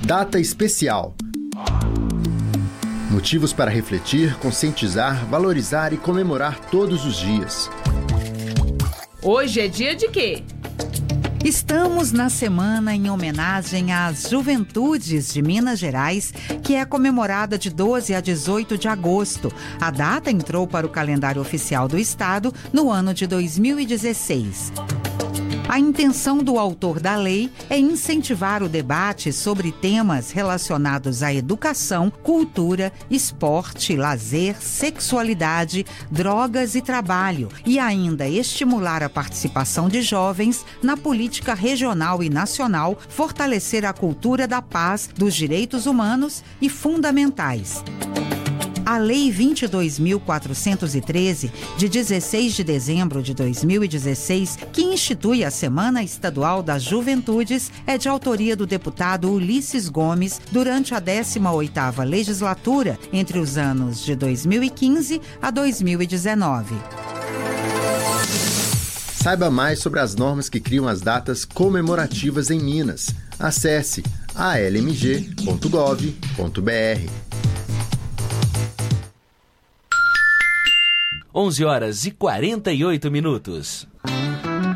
Data especial. Motivos para refletir, conscientizar, valorizar e comemorar todos os dias. Hoje é dia de quê? Estamos na semana em homenagem às Juventudes de Minas Gerais, que é comemorada de 12 a 18 de agosto. A data entrou para o calendário oficial do Estado no ano de 2016. A intenção do autor da lei é incentivar o debate sobre temas relacionados à educação, cultura, esporte, lazer, sexualidade, drogas e trabalho, e ainda estimular a participação de jovens na política regional e nacional, fortalecer a cultura da paz, dos direitos humanos e fundamentais. A Lei 22.413, de 16 de dezembro de 2016, que institui a Semana Estadual das Juventudes, é de autoria do deputado Ulisses Gomes durante a 18ª legislatura, entre os anos de 2015 a 2019. Saiba mais sobre as normas que criam as datas comemorativas em Minas. Acesse almg.gov.br. 11h48.